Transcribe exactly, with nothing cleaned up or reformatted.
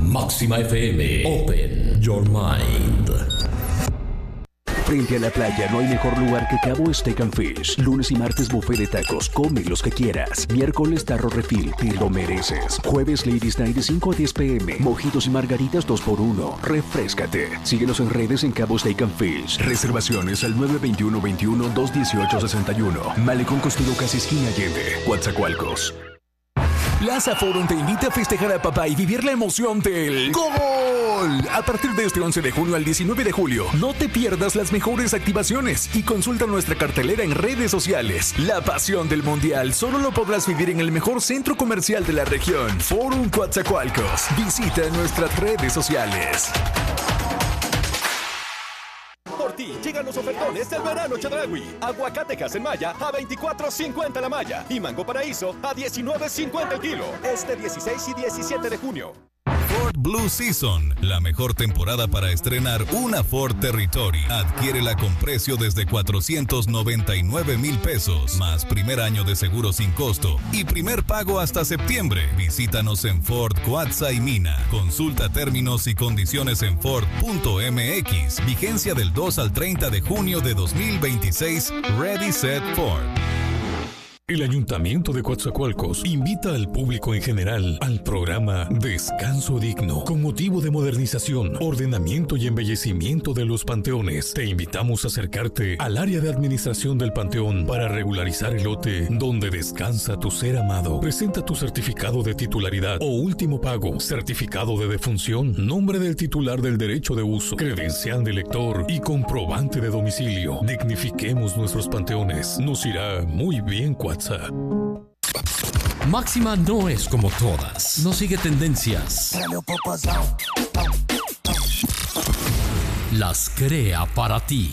Máxima F M. Open your mind. Frente a la playa no hay mejor lugar que Cabo Steak and Fish. Lunes y martes buffet de tacos, come los que quieras. Miércoles tarro refill, te lo mereces. Jueves Ladies Night de cinco a diez pm. Mojitos y margaritas dos por uno. Refréscate. Síguenos en redes en Cabo Steak and Fish. Reservaciones al nueve dos uno, veintiuno, doscientos dieciocho, sesenta y uno. Malecón Costero Casi Esquina Allende, Coatzacoalcos. Plaza Forum te invita a festejar a papá y vivir la emoción del ¡Gol! A partir de este once de junio al diecinueve de julio, no te pierdas las mejores activaciones y consulta nuestra cartelera en redes sociales. La pasión del Mundial solo lo podrás vivir en el mejor centro comercial de la región, Forum Coatzacoalcos. Visita nuestras redes sociales. Por ti llegan los ofertones del verano Chedraui. Aguacate Maya a veinticuatro cincuenta la malla y mango paraíso a diecinueve cincuenta el kilo. Este dieciséis y diecisiete de junio. Ford Blue Season, la mejor temporada para estrenar una Ford Territory. Adquiérela con precio desde cuatrocientos noventa y nueve mil pesos, más primer año de seguro sin costo y primer pago hasta septiembre. Visítanos en Ford Coatza y Mina. Consulta términos y condiciones en Ford punto m x. Vigencia del dos al treinta de junio de dos mil veintiséis. Ready, Set, Ford. El Ayuntamiento de Coatzacoalcos invita al público en general al programa Descanso Digno, con motivo de modernización, ordenamiento y embellecimiento de los panteones. Te invitamos a acercarte al área de administración del panteón para regularizar el lote donde descansa tu ser amado. Presenta tu certificado de titularidad o último pago, certificado de defunción, nombre del titular del derecho de uso, credencial de lector y comprobante de domicilio. Dignifiquemos nuestros panteones. Nos irá muy bien, Coatzacoalcos. Máxima no es como todas. No sigue tendencias. Las crea para ti.